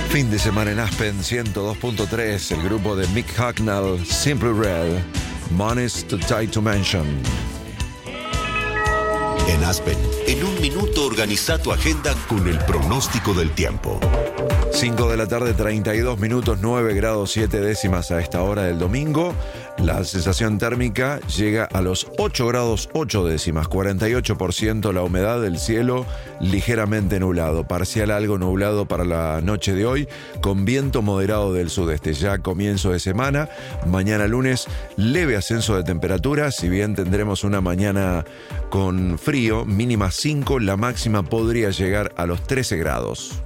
Fin de semana en Aspen 102.3, el grupo de Mick Hucknall, Simply Red, Money's Too Tight to Mention. En Aspen, en un minuto organiza tu agenda con el pronóstico del tiempo. 5 de la tarde, 32 minutos, 9 grados 7 décimas a esta hora del domingo. La sensación térmica llega a los 8 grados 8 décimas, 48% la humedad del cielo ligeramente nublado, parcial algo nublado para la noche de hoy, con viento moderado del sudeste. Ya comienzo de semana, mañana lunes, leve ascenso de temperatura, si bien tendremos una mañana con frío, mínima 5, la máxima podría llegar a los 13 grados.